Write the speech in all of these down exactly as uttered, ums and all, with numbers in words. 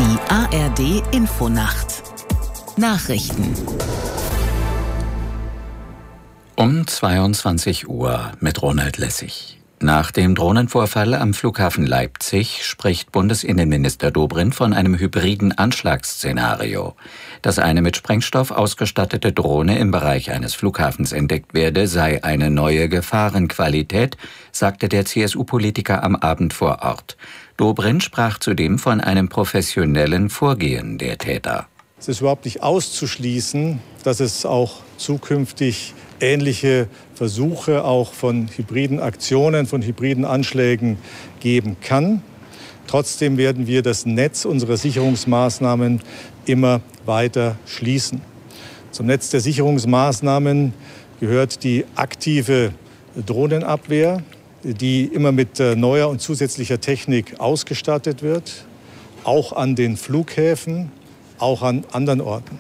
Die A R D Infonacht Nachrichten um zweiundzwanzig Uhr mit Ronald Lessig. Nach dem Drohnenvorfall am Flughafen Leipzig spricht Bundesinnenminister Dobrindt von einem hybriden Anschlagsszenario. Dass eine mit Sprengstoff ausgestattete Drohne im Bereich eines Flughafens entdeckt werde, sei eine neue Gefahrenqualität, sagte der C S U-Politiker am Abend vor Ort. Dobrindt sprach zudem von einem professionellen Vorgehen der Täter. Es ist überhaupt nicht auszuschließen, dass es auch zukünftig ähnliche Versuche auch von hybriden Aktionen, von hybriden Anschlägen geben kann. Trotzdem werden wir das Netz unserer Sicherungsmaßnahmen immer weiter schließen. Zum Netz der Sicherungsmaßnahmen gehört die aktive Drohnenabwehr, die immer mit neuer und zusätzlicher Technik ausgestattet wird, auch an den Flughäfen, auch an anderen Orten.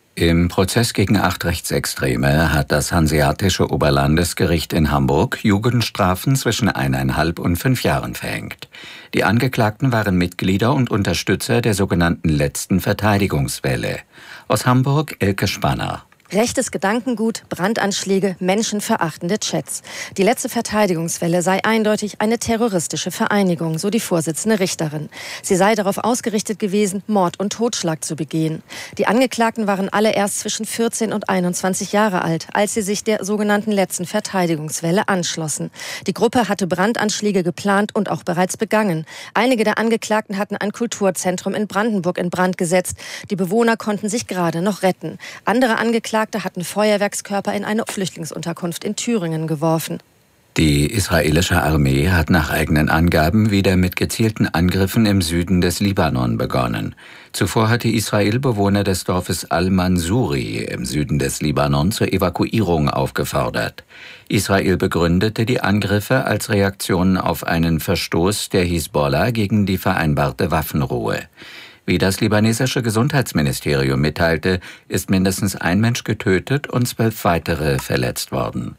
Im Prozess gegen acht Rechtsextreme hat das Hanseatische Oberlandesgericht in Hamburg Jugendstrafen zwischen eineinhalb und fünf Jahren verhängt. Die Angeklagten waren Mitglieder und Unterstützer der sogenannten letzten Verteidigungswelle. Aus Hamburg Elke Spanner. Rechtes Gedankengut, Brandanschläge, menschenverachtende Chats. Die letzte Verteidigungswelle sei eindeutig eine terroristische Vereinigung, so die Vorsitzende Richterin. Sie sei darauf ausgerichtet gewesen, Mord und Totschlag zu begehen. Die Angeklagten waren alle erst zwischen vierzehn und einundzwanzig Jahre alt, als sie sich der sogenannten letzten Verteidigungswelle anschlossen. Die Gruppe hatte Brandanschläge geplant und auch bereits begangen. Einige der Angeklagten hatten ein Kulturzentrum in Brandenburg in Brand gesetzt. Die Bewohner konnten sich gerade noch retten. Andere Angeklagte hatten Feuerwerkskörper in eine Flüchtlingsunterkunft in Thüringen geworfen. Die israelische Armee hat nach eigenen Angaben wieder mit gezielten Angriffen im Süden des Libanon begonnen. Zuvor hatte Israel Bewohner des Dorfes Al-Mansuri im Süden des Libanon zur Evakuierung aufgefordert. Israel begründete die Angriffe als Reaktion auf einen Verstoß der Hisbollah gegen die vereinbarte Waffenruhe. Wie das libanesische Gesundheitsministerium mitteilte, ist mindestens ein Mensch getötet und zwölf weitere verletzt worden.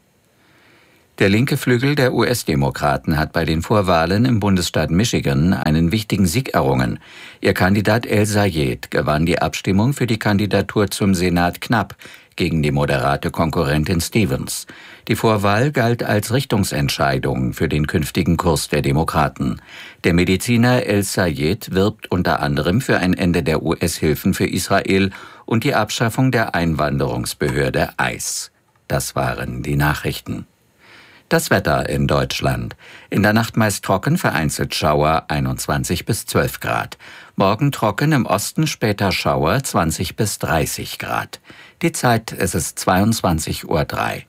Der linke Flügel der U S-Demokraten hat bei den Vorwahlen im Bundesstaat Michigan einen wichtigen Sieg errungen. Ihr Kandidat El-Sayed gewann die Abstimmung für die Kandidatur zum Senat knapp gegen die moderate Konkurrentin Stevens. Die Vorwahl galt als Richtungsentscheidung für den künftigen Kurs der Demokraten. Der Mediziner El-Sayed wirbt unter anderem für ein Ende der U S-Hilfen für Israel und die Abschaffung der Einwanderungsbehörde I C E. Das waren die Nachrichten. Das Wetter in Deutschland. In der Nacht meist trocken, vereinzelt Schauer, einundzwanzig bis zwölf Grad. Morgen trocken, im Osten später Schauer, zwanzig bis dreißig Grad. Die Zeit, es ist zweiundzwanzig Uhr drei.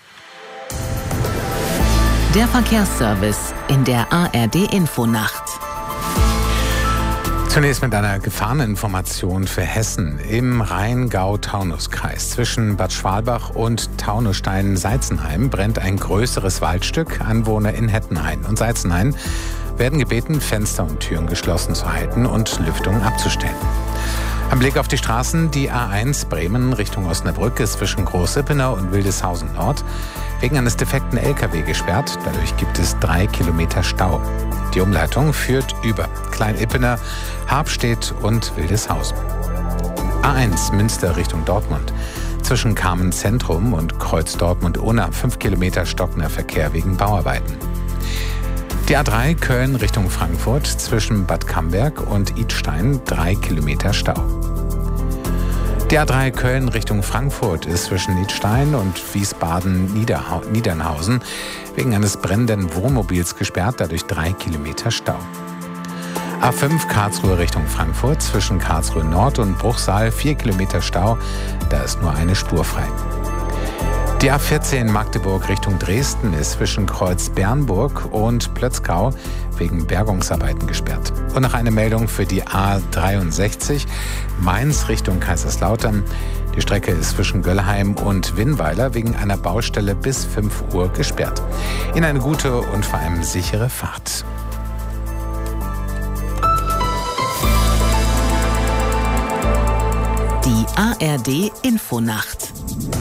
Der Verkehrsservice in der A R D Infonacht. Zunächst mit einer Gefahreninformation für Hessen. Im Rheingau-Taunus-Kreis zwischen Bad Schwalbach und Taunusstein-Seizenheim brennt ein größeres Waldstück. Anwohner in Hettenhain und Seizenhain werden gebeten, Fenster und Türen geschlossen zu halten und Lüftung abzustellen. Am Blick auf die Straßen, die A eins Bremen Richtung Osnabrück ist zwischen Großippenau und Wildeshausen Nord wegen eines defekten L K W gesperrt. Dadurch gibt es drei Kilometer Stau. Die Umleitung führt über Kleinippener, Habstedt und Wildeshausen. A eins Münster Richtung Dortmund. Zwischen Kamen Zentrum und Kreuz Dortmund-Unna fünf Kilometer stockender Verkehr wegen Bauarbeiten. Die A drei Köln Richtung Frankfurt zwischen Bad Camberg und Idstein drei Kilometer Stau. Die A drei Köln Richtung Frankfurt ist zwischen Idstein und Wiesbaden-Niedernhausen wegen eines brennenden Wohnmobils gesperrt, dadurch drei Kilometer Stau. A fünf Karlsruhe Richtung Frankfurt zwischen Karlsruhe Nord und Bruchsal vier Kilometer Stau, da ist nur eine Spur frei. Die A vierzehn Magdeburg Richtung Dresden ist zwischen Kreuz Bernburg und Plötzkau wegen Bergungsarbeiten gesperrt. Und noch eine Meldung für die A dreiundsechzig Mainz Richtung Kaiserslautern. Die Strecke ist zwischen Göllheim und Winnweiler wegen einer Baustelle bis fünf Uhr gesperrt. Ihnen eine gute und vor allem sichere Fahrt. Die A R D Infonacht.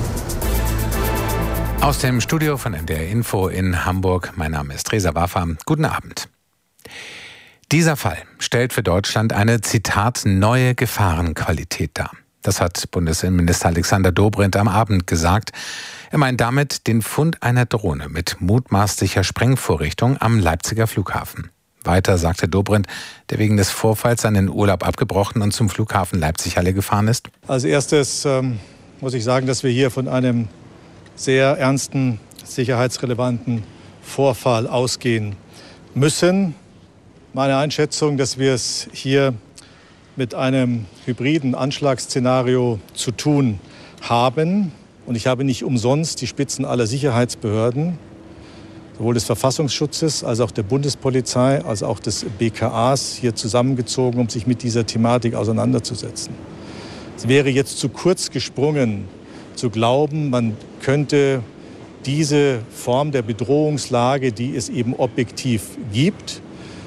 Aus dem Studio von N D R Info in Hamburg. Mein Name ist Reza Waffa. Guten Abend. Dieser Fall stellt für Deutschland eine, Zitat, neue Gefahrenqualität dar. Das hat Bundesinnenminister Alexander Dobrindt am Abend gesagt. Er meint damit den Fund einer Drohne mit mutmaßlicher Sprengvorrichtung am Leipziger Flughafen. Weiter sagte Dobrindt, der wegen des Vorfalls seinen Urlaub abgebrochen und zum Flughafen Leipzig-Halle gefahren ist. Als erstes ähm, muss ich sagen, dass wir hier von einem sehr ernsten, sicherheitsrelevanten Vorfall ausgehen müssen. Meine Einschätzung, dass wir es hier mit einem hybriden Anschlagsszenario zu tun haben. Und ich habe nicht umsonst die Spitzen aller Sicherheitsbehörden, sowohl des Verfassungsschutzes als auch der Bundespolizei, als auch des B K As hier zusammengezogen, um sich mit dieser Thematik auseinanderzusetzen. Es wäre jetzt zu kurz gesprungen, zu glauben, man könnte diese Form der Bedrohungslage, die es eben objektiv gibt,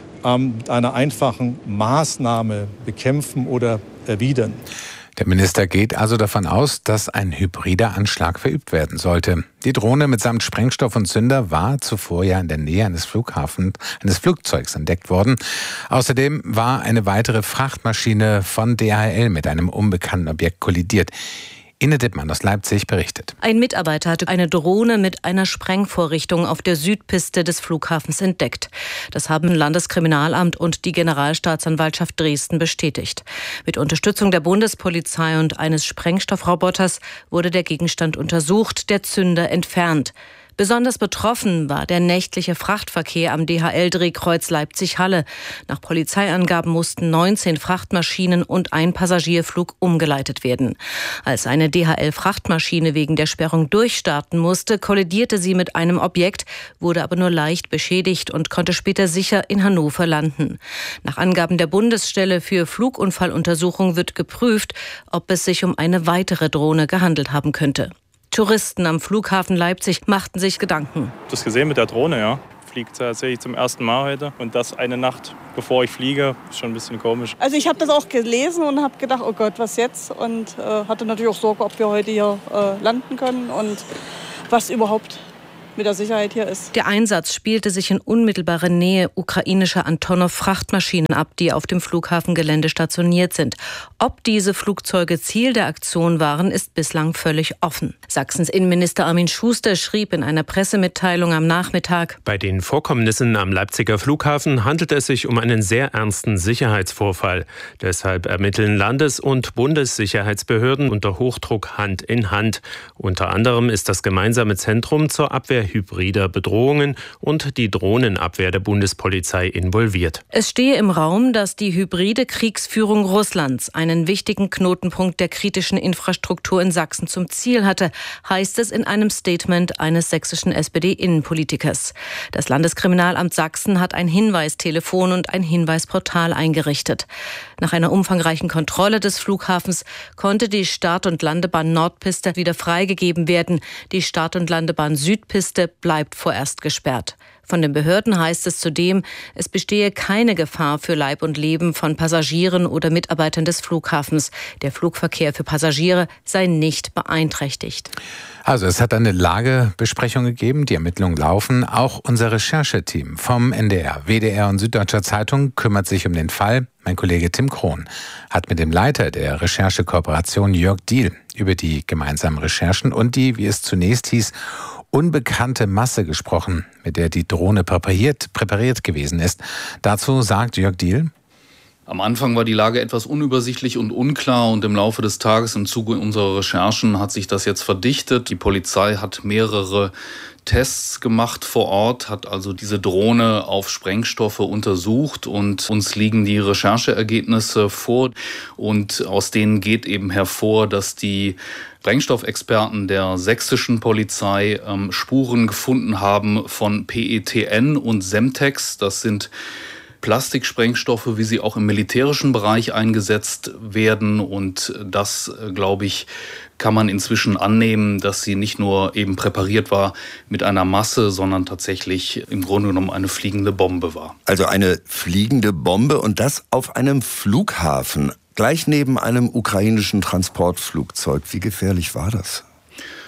mit einer einfachen Maßnahme bekämpfen oder erwidern. Der Minister geht also davon aus, dass ein hybrider Anschlag verübt werden sollte. Die Drohne mitsamt Sprengstoff und Zünder war zuvor ja in der Nähe eines Flughafens, eines Flugzeugs entdeckt worden. Außerdem war eine weitere Frachtmaschine von D H L mit einem unbekannten Objekt kollidiert. Inne Dittmann aus Leipzig berichtet. Ein Mitarbeiter hatte eine Drohne mit einer Sprengvorrichtung auf der Südpiste des Flughafens entdeckt. Das haben Landeskriminalamt und die Generalstaatsanwaltschaft Dresden bestätigt. Mit Unterstützung der Bundespolizei und eines Sprengstoffroboters wurde der Gegenstand untersucht, der Zünder entfernt. Besonders betroffen war der nächtliche Frachtverkehr am D H L-Drehkreuz Leipzig-Halle. Nach Polizeiangaben mussten neunzehn Frachtmaschinen und ein Passagierflug umgeleitet werden. Als eine D H L-Frachtmaschine wegen der Sperrung durchstarten musste, kollidierte sie mit einem Objekt, wurde aber nur leicht beschädigt und konnte später sicher in Hannover landen. Nach Angaben der Bundesstelle für Flugunfalluntersuchung wird geprüft, ob es sich um eine weitere Drohne gehandelt haben könnte. Touristen am Flughafen Leipzig machten sich Gedanken. Das gesehen mit der Drohne, ja. Fliegt tatsächlich zum ersten Mal heute. Und das eine Nacht, bevor ich fliege, ist schon ein bisschen komisch. Also ich habe das auch gelesen und habe gedacht, oh Gott, was jetzt? Und äh, hatte natürlich auch Sorge, ob wir heute hier äh, landen können und was überhaupt mit der Sicherheit hier ist. Der Einsatz spielte sich in unmittelbarer Nähe ukrainischer Antonov-Frachtmaschinen ab, die auf dem Flughafengelände stationiert sind. Ob diese Flugzeuge Ziel der Aktion waren, ist bislang völlig offen. Sachsens Innenminister Armin Schuster schrieb in einer Pressemitteilung am Nachmittag: Bei den Vorkommnissen am Leipziger Flughafen handelt es sich um einen sehr ernsten Sicherheitsvorfall. Deshalb ermitteln Landes- und Bundessicherheitsbehörden unter Hochdruck Hand in Hand. Unter anderem ist das gemeinsame Zentrum zur Abwehr hybrider Bedrohungen und die Drohnenabwehr der Bundespolizei involviert. Es stehe im Raum, dass die hybride Kriegsführung Russlands einen wichtigen Knotenpunkt der kritischen Infrastruktur in Sachsen zum Ziel hatte, heißt es in einem Statement eines sächsischen S P D-Innenpolitikers. Das Landeskriminalamt Sachsen hat ein Hinweistelefon und ein Hinweisportal eingerichtet. Nach einer umfangreichen Kontrolle des Flughafens konnte die Start- und Landebahn Nordpiste wieder freigegeben werden. Die Start- und Landebahn Südpiste bleibt vorerst gesperrt. Von den Behörden heißt es zudem, es bestehe keine Gefahr für Leib und Leben von Passagieren oder Mitarbeitern des Flughafens. Der Flugverkehr für Passagiere sei nicht beeinträchtigt. Also es hat eine Lagebesprechung gegeben, die Ermittlungen laufen. Auch unser Rechercheteam vom N D R, W D R und Süddeutscher Zeitung kümmert sich um den Fall. Mein Kollege Tim Krohn hat mit dem Leiter der Recherchekooperation Jörg Diehl über die gemeinsamen Recherchen und die, wie es zunächst hieß, unbekannte Masse gesprochen, mit der die Drohne präpariert, präpariert gewesen ist. Dazu sagt Jörg Diehl: Am Anfang war die Lage etwas unübersichtlich und unklar und im Laufe des Tages im Zuge unserer Recherchen hat sich das jetzt verdichtet. Die Polizei hat mehrere Tests gemacht vor Ort, hat also diese Drohne auf Sprengstoffe untersucht und uns liegen die Rechercheergebnisse vor und aus denen geht eben hervor, dass die Sprengstoffexperten der sächsischen Polizei ähm, Spuren gefunden haben von P E T N und Semtex. Das sind Plastiksprengstoffe, wie sie auch im militärischen Bereich eingesetzt werden. Und das, glaube ich, kann man inzwischen annehmen, dass sie nicht nur eben präpariert war mit einer Masse, sondern tatsächlich im Grunde genommen eine fliegende Bombe war. Also eine fliegende Bombe und das auf einem Flughafen, gleich neben einem ukrainischen Transportflugzeug. Wie gefährlich war das?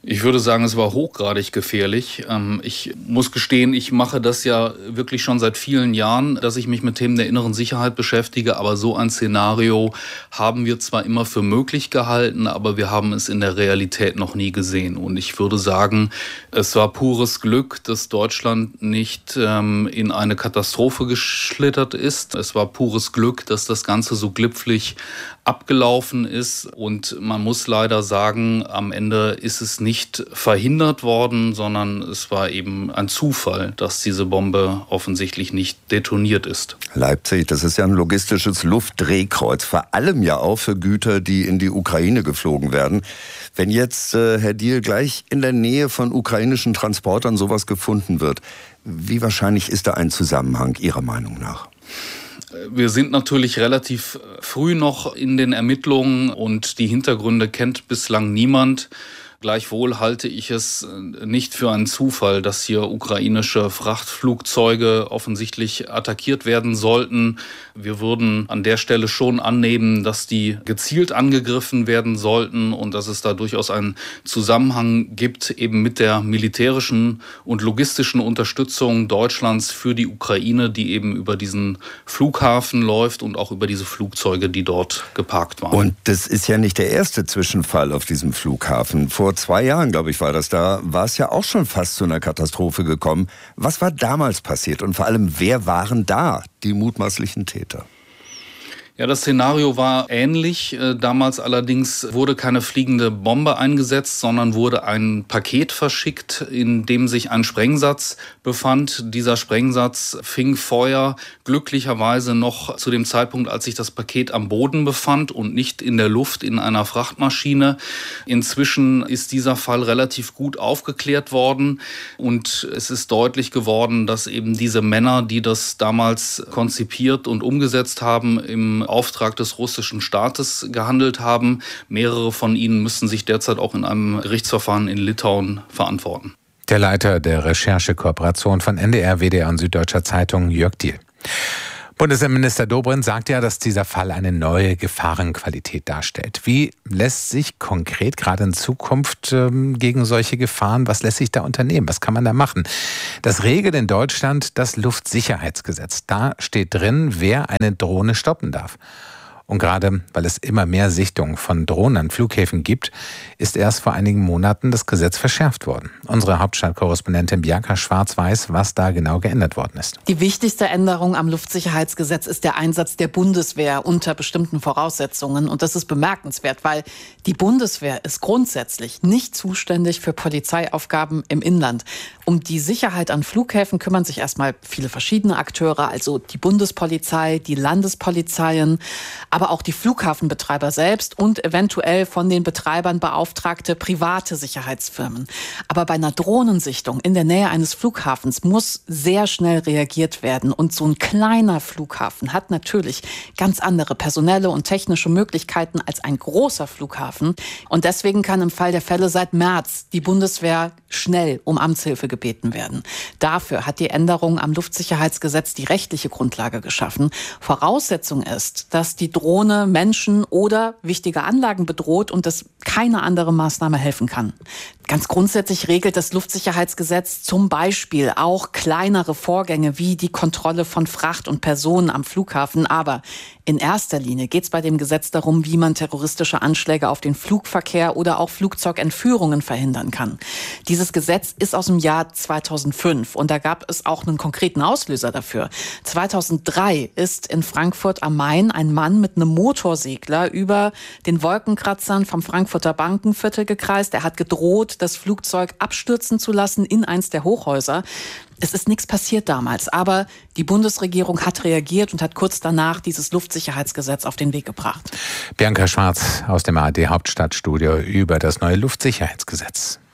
Ich würde sagen, es war hochgradig gefährlich. Ich muss gestehen, ich mache das ja wirklich schon seit vielen Jahren, dass ich mich mit Themen der inneren Sicherheit beschäftige. Aber so ein Szenario haben wir zwar immer für möglich gehalten, aber wir haben es in der Realität noch nie gesehen. Und ich würde sagen, es war pures Glück, dass Deutschland nicht in eine Katastrophe geschlittert ist. Es war pures Glück, dass das Ganze so glimpflich abgelaufen ist. Und man muss leider sagen, am Ende ist es nicht verhindert worden, sondern es war eben ein Zufall, dass diese Bombe offensichtlich nicht detoniert ist. Leipzig, das ist ja ein logistisches Luftdrehkreuz, vor allem ja auch für Güter, die in die Ukraine geflogen werden. Wenn jetzt, äh, Herr Diehl, gleich in der Nähe von ukrainischen Transportern sowas gefunden wird, wie wahrscheinlich ist da ein Zusammenhang Ihrer Meinung nach? Wir sind natürlich relativ früh noch in den Ermittlungen und die Hintergründe kennt bislang niemand. Gleichwohl halte ich es nicht für einen Zufall, dass hier ukrainische Frachtflugzeuge offensichtlich attackiert werden sollten. Wir würden an der Stelle schon annehmen, dass die gezielt angegriffen werden sollten und dass es da durchaus einen Zusammenhang gibt, eben mit der militärischen und logistischen Unterstützung Deutschlands für die Ukraine, die eben über diesen Flughafen läuft und auch über diese Flugzeuge, die dort geparkt waren. Und das ist ja nicht der erste Zwischenfall auf diesem Flughafen. Vor zwei Jahren, glaube ich, war das da, war es ja auch schon fast zu einer Katastrophe gekommen. Was war damals passiert und vor allem, wer waren da die mutmaßlichen Täter? Ja, das Szenario war ähnlich. Damals allerdings wurde keine fliegende Bombe eingesetzt, sondern wurde ein Paket verschickt, in dem sich ein Sprengsatz befand. Dieser Sprengsatz fing Feuer glücklicherweise noch zu dem Zeitpunkt, als sich das Paket am Boden befand und nicht in der Luft in einer Frachtmaschine. Inzwischen ist dieser Fall relativ gut aufgeklärt worden und es ist deutlich geworden, dass eben diese Männer, die das damals konzipiert und umgesetzt haben, im Auftrag des russischen Staates gehandelt haben. Mehrere von ihnen müssen sich derzeit auch in einem Gerichtsverfahren in Litauen verantworten. Der Leiter der Recherchekooperation von N D R, W D R und Süddeutscher Zeitung, Jörg Diehl. Bundesinnenminister Dobrindt sagt ja, dass dieser Fall eine neue Gefahrenqualität darstellt. Wie lässt sich konkret gerade in Zukunft ähm, gegen solche Gefahren, was lässt sich da unternehmen? Was kann man da machen? Das regelt in Deutschland das Luftsicherheitsgesetz. Da steht drin, wer eine Drohne stoppen darf. Und gerade weil es immer mehr Sichtungen von Drohnen an Flughäfen gibt, ist erst vor einigen Monaten das Gesetz verschärft worden. Unsere Hauptstadtkorrespondentin Bianca Schwarz weiß, was da genau geändert worden ist. Die wichtigste Änderung am Luftsicherheitsgesetz ist der Einsatz der Bundeswehr unter bestimmten Voraussetzungen. Und das ist bemerkenswert, weil die Bundeswehr ist grundsätzlich nicht zuständig für Polizeiaufgaben im Inland. Um die Sicherheit an Flughäfen kümmern sich erstmal viele verschiedene Akteure, also die Bundespolizei, die Landespolizeien, aber auch die Flughafenbetreiber selbst und eventuell von den Betreibern beauftragte private Sicherheitsfirmen. Aber bei einer Drohnensichtung in der Nähe eines Flughafens muss sehr schnell reagiert werden. Und so ein kleiner Flughafen hat natürlich ganz andere personelle und technische Möglichkeiten als ein großer Flughafen. Und deswegen kann im Fall der Fälle seit März die Bundeswehr schnell um Amtshilfe gebeten werden. Dafür hat die Änderung am Luftsicherheitsgesetz die rechtliche Grundlage geschaffen. Voraussetzung ist, dass die Drohne Menschen oder wichtige Anlagen bedroht und dass keine andere Maßnahme helfen kann. Ganz grundsätzlich regelt das Luftsicherheitsgesetz zum Beispiel auch kleinere Vorgänge wie die Kontrolle von Fracht und Personen am Flughafen. Aber in erster Linie geht es bei dem Gesetz darum, wie man terroristische Anschläge auf den Flugverkehr oder auch Flugzeugentführungen verhindern kann. Dieses Gesetz ist aus dem Jahr zweitausendfünf und da gab es auch einen konkreten Auslöser dafür. zweitausenddrei ist in Frankfurt am Main ein Mann mit einem Motorsegler über den Wolkenkratzern vom Frankfurter Bankenviertel gekreist. Er hat gedroht, das Flugzeug abstürzen zu lassen in eins der Hochhäuser. Es ist nichts passiert damals, aber die Bundesregierung hat reagiert und hat kurz danach dieses Luftsicherheitsgesetz auf den Weg gebracht. Bianca Schwarz aus dem A R D Hauptstadtstudio über das neue Luftsicherheitsgesetz.